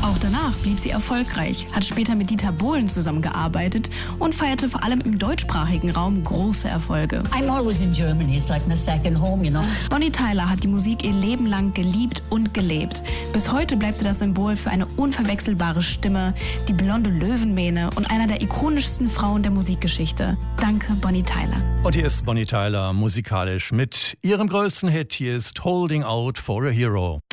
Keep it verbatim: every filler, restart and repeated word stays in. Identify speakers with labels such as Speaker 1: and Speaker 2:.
Speaker 1: Auch danach blieb sie erfolgreich, hat später mit Dieter Bohlen zusammengearbeitet und feierte vor allem im deutschsprachigen Raum große Erfolge.
Speaker 2: I'm always in Germany, it's like my second home, you know.
Speaker 1: Bonnie Tyler hat die Musik ihr Leben lang geliebt und gelebt. Bis heute bleibt sie das Symbol für eine unverwechselbare Stimme, die blonde Löwenmähne und einer der ikonischsten Frauen der Musikgeschichte. Danke, Bonnie Tyler.
Speaker 3: Und hier ist Bonnie Tyler musikalisch mit ihrem größten Hit. Hier ist Holding Out for a Hero.